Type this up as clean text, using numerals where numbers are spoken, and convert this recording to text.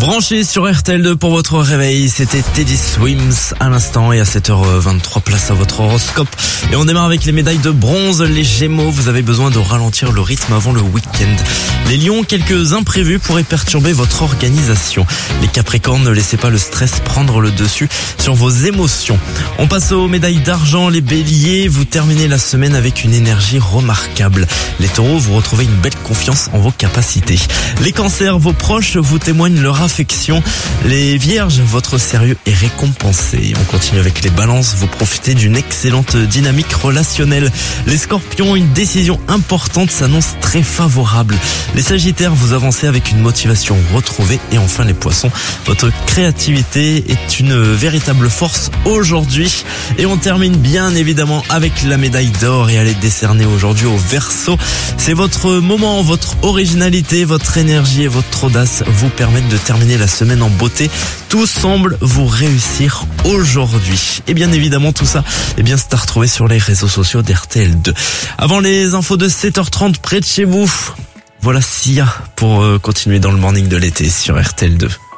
Branchez sur RTL2 pour votre réveil, c'était Teddy Swims à l'instant et à 7h23, place à votre horoscope. Et on démarre avec les médailles de bronze, les Gémeaux, vous avez besoin de ralentir le rythme avant le week-end. Les Lions, quelques imprévus pourraient perturber votre organisation. Les Capricornes, ne laissez pas le stress prendre le dessus sur vos émotions. On passe aux médailles d'argent, les Béliers, vous terminez la semaine avec une énergie remarquable. Les Taureaux, vous retrouvez une belle confiance en vos capacités. Les Cancers, vos proches vous témoignent leur affection. Les Vierges, votre sérieux est récompensé. On continue avec les Balances, vous profitez d'une excellente dynamique relationnelle. Les Scorpions, une décision importante s'annonce très favorable. Les Sagittaires, vous avancez avec une motivation retrouvée. Et enfin les Poissons, votre créativité est une véritable force aujourd'hui. Et on termine bien évidemment avec la médaille d'or et elle est décernée aujourd'hui au Verseau. C'est votre moment, votre originalité, votre énergie et votre audace vous permettent de terminer la semaine en beauté. Tout semble vous réussir aujourd'hui. Et bien évidemment tout ça, c'est à retrouver sur les réseaux sociaux d'RTL2. Avant les infos de 7h30 près de chez vous, voilà Sia pour continuer dans le morning de l'été sur RTL2.